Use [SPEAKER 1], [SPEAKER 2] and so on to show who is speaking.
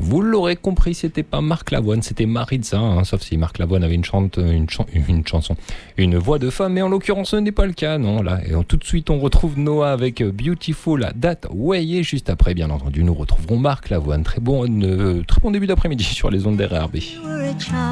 [SPEAKER 1] Vous l'aurez compris, c'était pas Marc Lavoine, c'était Maritza, sauf si Marc Lavoine avait une chanson, une voix de femme, mais en l'occurrence ce n'est pas le cas, non. Là, et tout de suite on retrouve Noah avec Beautiful That Way, et juste après, bien entendu, nous retrouverons Marc Lavoine. Très bon début d'après-midi sur les ondes d'RRB.